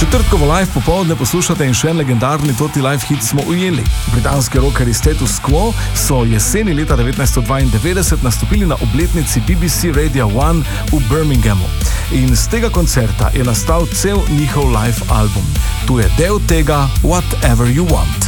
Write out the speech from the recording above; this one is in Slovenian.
Četrtkovo live popovdne poslušate in še en legendarni toti live hit smo ujeli. Britanski rockerji Status Quo so jeseni leta 1992 nastopili na obletnici BBC Radio 1 v Birminghamu. In z tega koncerta je nastal cel njihov live album. Tu je del tega Whatever You Want.